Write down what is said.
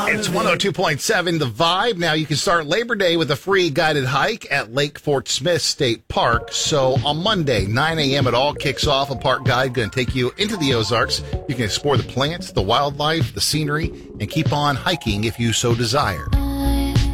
It's 102.7 The Vibe. Now you can start Labor Day with a free guided hike at Lake Fort Smith State Park. So on Monday, 9 a.m. it all kicks off. A park guide going to take you into the Ozarks. You can explore the plants, the wildlife, the scenery, and keep on hiking if you so desire.